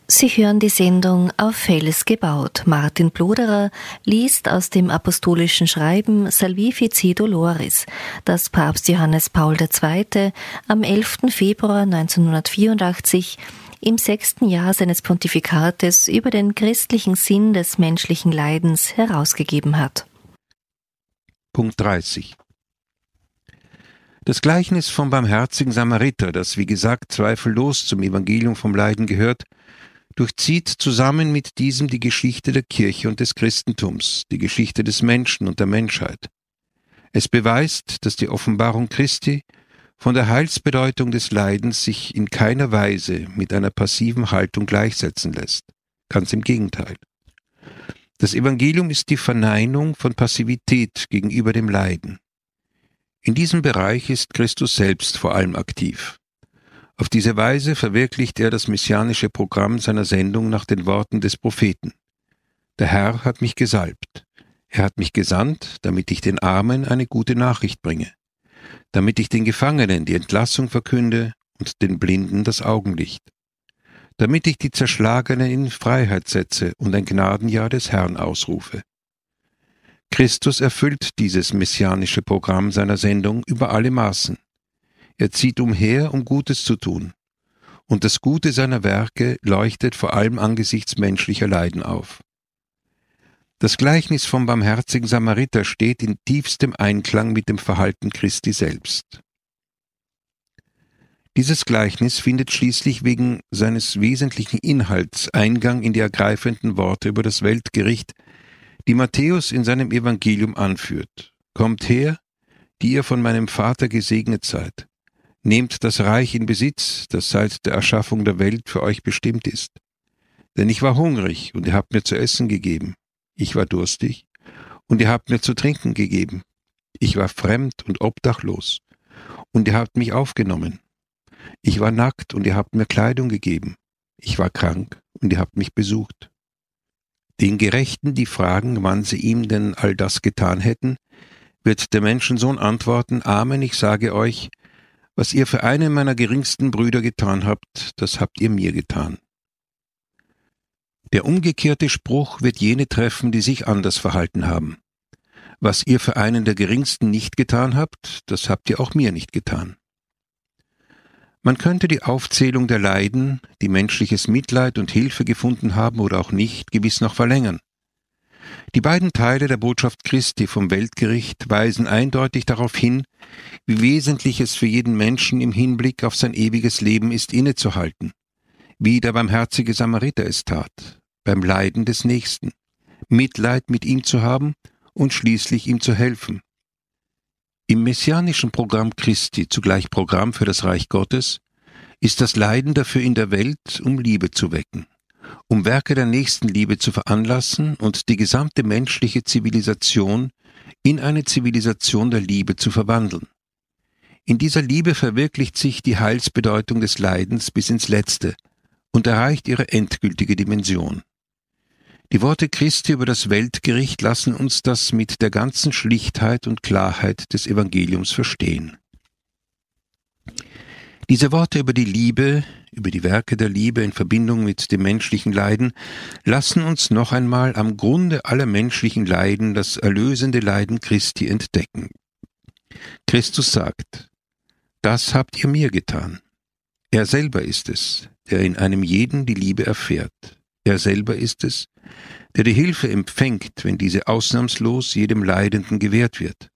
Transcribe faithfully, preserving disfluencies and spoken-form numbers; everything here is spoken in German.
Sie hören die Sendung Auf Fels gebaut. Martin Pluderer liest aus dem apostolischen Schreiben Salvifici Doloris, das Papst Johannes Paul der Zweite am elften Februar neunzehnhundertvierundachtzig im sechsten Jahr seines Pontifikates über den christlichen Sinn des menschlichen Leidens herausgegeben hat. Punkt dreißig. Das Gleichnis vom barmherzigen Samariter, das wie gesagt zweifellos zum Evangelium vom Leiden gehört, durchzieht zusammen mit diesem die Geschichte der Kirche und des Christentums, die Geschichte des Menschen und der Menschheit. Es beweist, dass die Offenbarung Christi von der Heilsbedeutung des Leidens sich in keiner Weise mit einer passiven Haltung gleichsetzen lässt. Ganz im Gegenteil. Das Evangelium ist die Verneinung von Passivität gegenüber dem Leiden. In diesem Bereich ist Christus selbst vor allem aktiv. Auf diese Weise verwirklicht er das messianische Programm seiner Sendung nach den Worten des Propheten. Der Herr hat mich gesalbt. Er hat mich gesandt, damit ich den Armen eine gute Nachricht bringe, damit ich den Gefangenen die Entlassung verkünde und den Blinden das Augenlicht, damit ich die Zerschlagenen in Freiheit setze und ein Gnadenjahr des Herrn ausrufe. Christus erfüllt dieses messianische Programm seiner Sendung über alle Maßen. Er zieht umher, um Gutes zu tun. Und das Gute seiner Werke leuchtet vor allem angesichts menschlicher Leiden auf. Das Gleichnis vom barmherzigen Samariter steht in tiefstem Einklang mit dem Verhalten Christi selbst. Dieses Gleichnis findet schließlich wegen seines wesentlichen Inhalts Eingang in die ergreifenden Worte über das Weltgericht, die Matthäus in seinem Evangelium anführt. Kommt her, die ihr von meinem Vater gesegnet seid. Nehmt das Reich in Besitz, das seit der Erschaffung der Welt für euch bestimmt ist. Denn ich war hungrig, und ihr habt mir zu essen gegeben. Ich war durstig, und ihr habt mir zu trinken gegeben. Ich war fremd und obdachlos, und ihr habt mich aufgenommen. Ich war nackt, und ihr habt mir Kleidung gegeben. Ich war krank, und ihr habt mich besucht. Den Gerechten, die fragen, wann sie ihm denn all das getan hätten, wird der Menschensohn antworten: Amen, ich sage euch, was ihr für einen meiner geringsten Brüder getan habt, das habt ihr mir getan. Der umgekehrte Spruch wird jene treffen, die sich anders verhalten haben. Was ihr für einen der geringsten nicht getan habt, das habt ihr auch mir nicht getan. Man könnte die Aufzählung der Leiden, die menschliches Mitleid und Hilfe gefunden haben oder auch nicht, gewiss noch verlängern. Die beiden Teile der Botschaft Christi vom Weltgericht weisen eindeutig darauf hin, wie wesentlich es für jeden Menschen im Hinblick auf sein ewiges Leben ist, innezuhalten, wie der barmherzige Samariter es tat, beim Leiden des Nächsten, Mitleid mit ihm zu haben und schließlich ihm zu helfen. Im messianischen Programm Christi, zugleich Programm für das Reich Gottes, ist das Leiden dafür in der Welt, um Liebe zu wecken, um Werke der Nächstenliebe zu veranlassen und die gesamte menschliche Zivilisation in eine Zivilisation der Liebe zu verwandeln. In dieser Liebe verwirklicht sich die Heilsbedeutung des Leidens bis ins Letzte und erreicht ihre endgültige Dimension. Die Worte Christi über das Weltgericht lassen uns das mit der ganzen Schlichtheit und Klarheit des Evangeliums verstehen. Diese Worte über die Liebe, über die Werke der Liebe in Verbindung mit dem menschlichen Leiden, lassen uns noch einmal am Grunde aller menschlichen Leiden das erlösende Leiden Christi entdecken. Christus sagt: Das habt ihr mir getan. Er selber ist es, der in einem jeden die Liebe erfährt. Er selber ist es, der die Hilfe empfängt, wenn diese ausnahmslos jedem Leidenden gewährt wird.